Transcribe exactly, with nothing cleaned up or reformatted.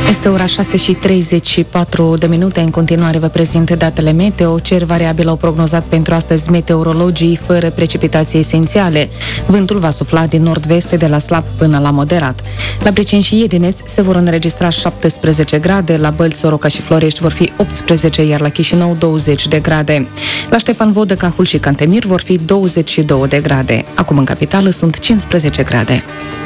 Este ora șase și treizeci și patru de minute. În continuare vă prezint datele meteo. Cer variabil au prognozat pentru astăzi meteorologii, fără precipitații esențiale. Vântul va sufla din nord-vest de la slab până la moderat. La Briceni și Iedineț se vor înregistra șaptesprezece grade, la Bălți, Soroca și Florești vor fi optsprezece, iar la Chișinău douăzeci de grade. La Ștefan Vodă, Cahul și Cantemir vor fi douăzeci și două de grade. Acum în capitală sunt cincisprezece grade.